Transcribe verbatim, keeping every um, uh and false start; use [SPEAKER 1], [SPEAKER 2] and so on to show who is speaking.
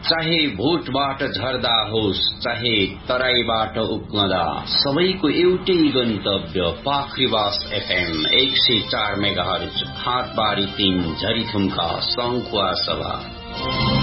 [SPEAKER 1] चाहे भोटबाट झर्दा होस् चाहे तराईबाट उक्लदा सबैको एउटै गन्तव्य पाखरीवास एफएम एक सय चार मेगाहर्ज हाटबारी तीन झरीथुम्का सङ्खुवा सभा।